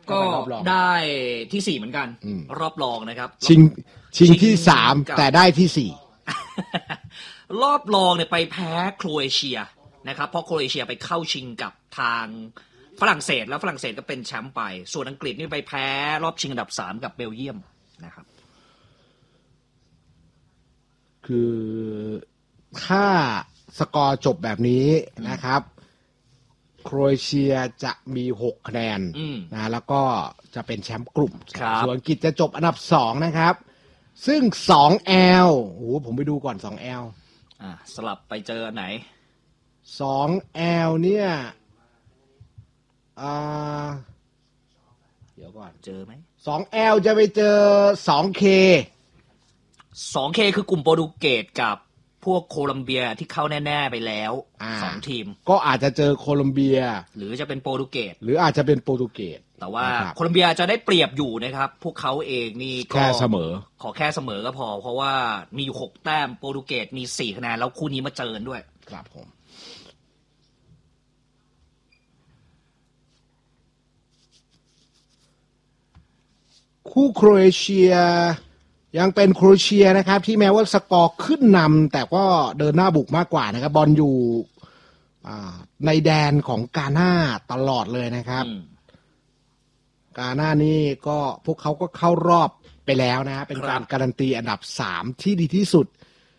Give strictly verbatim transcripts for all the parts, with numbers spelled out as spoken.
ก็ได้ที่สี่เหมือนกันรอบรองนะครับชิงชิงที่สามแต่ได้ที่สี่รอบรองเนี่ยไปแพ้โครเอเชียนะครับเพราะโครเอเชียไปเข้าชิงกับทางฝรั่งเศสแล้วฝรั่งเศสก็เป็นแชมป์ไปส่วนอังกฤษนี่ไปแพ้รอบชิงอันดับสามกับเบลเยียมนะครับคือถ้าสกอร์จบแบบนี้นะครับโครเอเชียจะมีหกคะแนนนะแล้วก็จะเป็นแชมป์กลุ่มส่วนอังกฤษจะจบอันดับสองนะครับซึ่ง สองแอล โอ้โหผมไปดูก่อน สองแอลอ่าสลับไปเจอไหนสองแอล เนี่ยอ่าเดี๋ยวก่อนเจอไหมสองแอล จะไปเจอ สองเคสองเค คือกลุ่มโปรตุเกสกับพวกโคลัมเบียที่เข้าแน่ๆไปแล้วสองทีมก็อาจจะเจอโคลัมเบียหรือจะเป็นโปรตุเกสหรืออาจจะเป็นโปรตุเกสแต่ว่าโคลัมเบียจะได้เปรียบอยู่นะครับพวกเขาเองนี่ก็แค่เสมอขอแค่เสมอก็พอเพราะว่ามีอยู่หกแต้มโปรตุเกสมีสี่คะแนนแล้วคู่นี้มาเจอด้วยครับผมคู่โครเอเชียยังเป็นโครเอเชียนะครับที่แม้ว่าสกอร์ขึ้นนำแต่ก็เดินหน้าบุกมากกว่านะครับบอลอยู่ในแดนของกาน่าตลอดเลยนะครับกาน่านี่ก็พวกเขาก็เข้ารอบไปแล้วนะเป็นการการันตีอันดับสามที่ดีที่สุด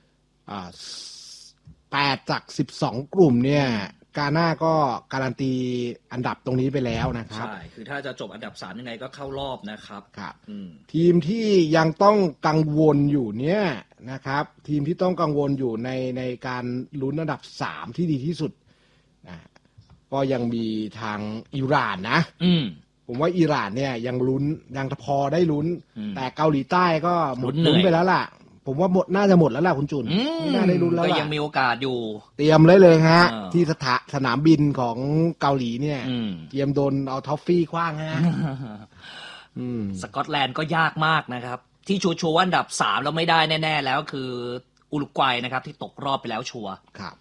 แปดจากสิบสองกลุ่มเนี่ยกาน่าก็การันตีอันดับตรงนี้ไปแล้วนะครับใช่คือถ้าจะจบอันดับสามยังไงก็เข้ารอบนะครับครับทีมที่ยังต้องกังวลอยู่เนี่ยนะครับทีมที่ต้องกังวลอยู่ในในการลุ้นอันดับสามที่ดีที่สุดนะก็ยังมีทางอิหร่านนะผมว่าอิหร่านเนี่ยยังลุ้นยังพอได้ลุ้นแต่เกาหลีใต้ก็หมดลุ้นไปแล้วล่ะผมว่าหมดน่าจะหมดแล้วล่ะคุณจุนไม่น่าได้ลุ้นแล้วก็ยังมีโอกาสอยู่เตรียมเลยเลยฮะที่สถาสนามบินของเกาหลีเนี่ยเตรียมโดนเอาท็อฟฟี่คว้างฮะสกอตแลนด์ก็ยากมากนะครับที่ชัวร์ๆว่าอันดับสามแล้วไม่ได้แน่ๆแล้วคืออุรุกวัยนะครับที่ตกรอบไปแล้วชัวร์ครับ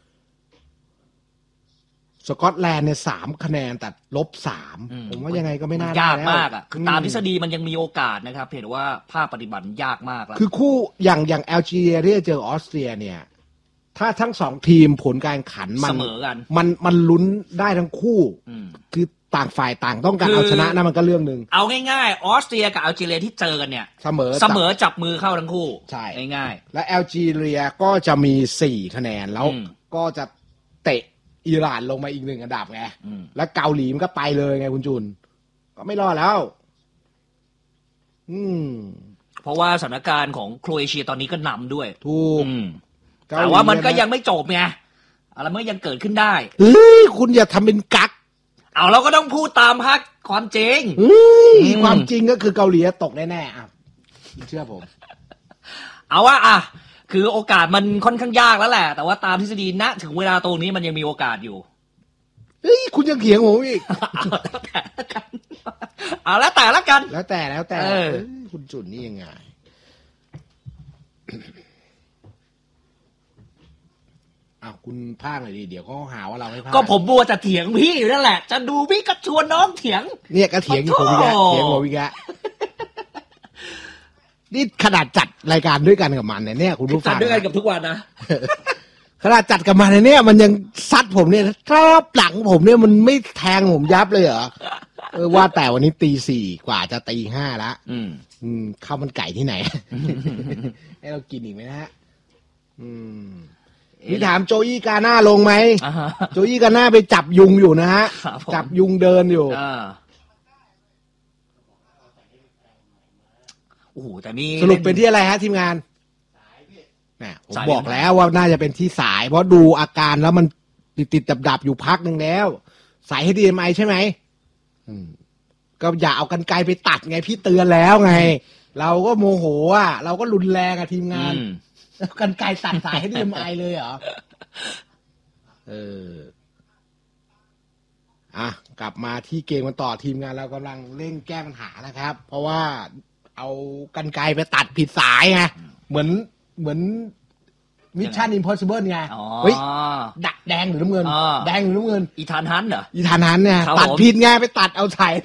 สกอตแลนด์เนี่ยสามคะแนนแต่ลบสามผมว่ายังไงก็ไม่น่าได้ยากมากอ่ะคือตามทฤษฎีมันยังมีโอกาสนะครับเห็นว่าภาคปฏิบัติยากมากแล้วคือคู่อย่างอย่างแอลจีเรียที่จะเจอออสเตรียเนี่ยถ้าทั้งสองทีมผลการขันมันเสมอกันมันมันลุ้นได้ทั้งคู่คือต่างฝ่ายต่างต้องการเอาชนะนะมันก็เรื่องนึงเอาง่ายๆออสเตรียกับแอลจีเรียที่เจอกันเนี่ยเสมอเสมอจับมือเข้าทั้งคู่ใช่ง่ายๆและแอลจีเรียก็จะมีสี่คะแนนแล้วก็จะเตะอิหร่านลงมาอีกหนึ่งอันดับไงแล้วเกาหลีมันก็ไปเลยไงคุณจุนก็ไม่รอดแล้วอืมเพราะว่าสถานการณ์ของโครเอเชียตอนนี้ก็นำด้วยถูกแต่ว่ามันก็ยังไม่จบไงอะไรมันยังเกิดขึ้นได้เฮ้ยคุณอย่าทำเป็นกักเอาเราก็ต้องพูดตามพักความจริงความจริงก็คือเกาหลีตกแน่ๆอ่ะเชื่อผมเอาว่าอ่ะคือโอกาสมันค่อนข้างยากแล้วแหละแต่ว่าตามทฤษฎีณถึงเวลาตรงนี้มันยังมีโอกาสอยู่เฮ้ยคุณยังเถียงผมอีกเอาแล้วแต่ละกันแล้วแต่แล้วแต่คุณจุนนี่ยังไงอ้าวคุณพากหน่อยดิเดี๋ยวก็หาว่าเราไม่พากก็ผมบัวจะเถียงพี่อยู่นั่นแหละจะดูพี่ก็ชวนน้องเถียงเนี่ยก็เถียงผมอีกแล้วเถียงผมอีกแล้วนี่ขนาดจัดรายการด้วยกันกับมันเนี่ยคุณผู้ฟังจัดด้วยกันกับทุกวันนะขนาดจัดกับมันเนี่ยมันยังซัดผมเนี่ยถ้าหลังผมเนี่ยมันไม่แทงผมยับเลยเหรอเออว่าแต่วันนี้ตีสี่กว่าจะตีห้าละอืมอืมข้าวมันไก่ที่ไหนให้เรากินอีกไหมนะฮะอืมนี่ถามโจอี้กาหน้าลงไหมโจอี้กาหน้าไปจับยุงอยู่นะฮะจับยุงเดินอยู่โอ้โหแต่นี่สรุปเป็นที่อะไรฮะทีมงานนะผมบอกแล้วว่าน่าจะเป็นที่สายเพราะดูอาการแล้วมันติดติดดับดับอยู่พักหนึ่งแล้วสาย เอช ดี เอ็ม ไอ ใช่ไหมก็อย่าเอากรรไกรไปตัดไงพี่เตือนแล้วไงเราก็โมโหอ่ะเราก็รุนแรงกับทีมงานแล้วกรรไกรตัดสาย เอช ดี เอ็ม ไอ เลยเหรอเอออ่ะกลับมาที่เกมกันต่อทีมงานเรากำลังเร่งแก้ปัญหานะครับเพราะว่าเอากรรไกรไปตัดผิดสายไงเหมือนเหมือนมิชชั่นอิมพอสซิเบิลไงเฮ้ยดักแดงหรือน้ำเงินแดงหรือน้ำเงินอีธานฮันเหรออีธานฮันเนี่ยตัดผิดไงไปตัดเอาสาย